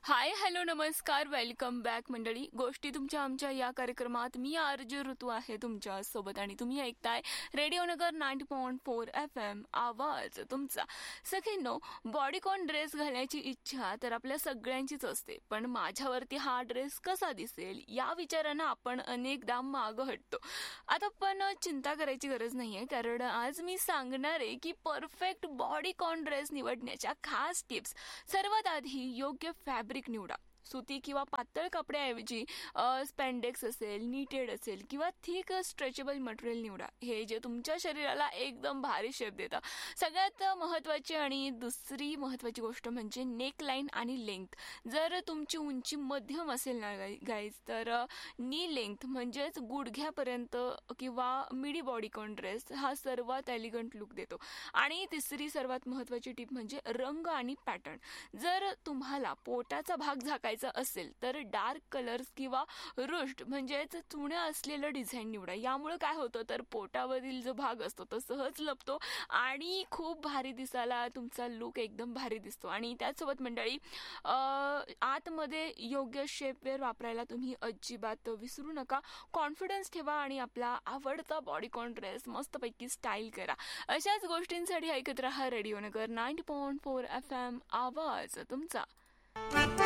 हाय, hello, नमस्कार, welcome back मंडळी. गोष्टी तुमच्या आमच्या या कार्यक्रमात मी आरजे ऋतू आहे तुमच्या सोबत आणि तुम्ही ऐकताय रेडिओ नगर 90.4 FM, आवाज तुमचा. सखींनो, बॉडीकॉन ड्रेस घालण्याची इच्छा तर आपल्या सगळ्यांचीच असते, पण माझ्यावरती हा ड्रेस कसा दिसेल या विचारानं आपण अनेकदा मागं हटतो. आता पण चिंता करायची गरज नाहीये, कारण आज मी सांगणार आहे की परफेक्ट बॉडीकॉन ड्रेस निवडण्याच्या खास टिप्स. सर्वात आधी योग्य फॅब्रिक निवडा. सुती किंवा पातळ कपड्याऐवजी स्पॅन्डेक्स असेल, नीटेड असेल किंवा थिक स्ट्रेचेबल मटेरियल निवडा. हे जे तुमच्या शरीराला एकदम भारी शेप देतं. सगळ्यात महत्त्वाची आणि दुसरी महत्त्वाची गोष्ट म्हणजे नेक लाईन आणि लेंथ. जर तुमची उंची मध्यम असेल ना गाईज, तर नी लेंथ म्हणजेच गुडघ्यापर्यंत किंवा मिडी बॉडीकॉन ड्रेस हा सर्वात एलिगंट लुक देतो. आणि तिसरी सर्वात महत्त्वाची टिप म्हणजे रंग आणि पॅटर्न. जर तुम्हाला पोटाचा भाग झाकायचा असेल तर डार्क कलर्स किंवा रुष्ट म्हणजेच चुण्या असलेलं डिझाईन निवडा. यामुळे काय होतं तर पोटावरील जो भाग असतो तो सहज लपतो आणि खूप भारी दिसायला तुमचा लुक एकदम भारी दिसतो. आणि त्याचसोबत मंडळी, आतमध्ये योग्य शेपवेअर वापरायला तुम्ही अजिबात विसरू नका. कॉन्फिडन्स ठेवा आणि आपला आवडता बॉडीकॉन ड्रेस मस्तपैकी स्टाईल करा. अशाच गोष्टींसाठी ऐकत राहा रेडिओ नगर 90.4 FM, आवाज तुमचा.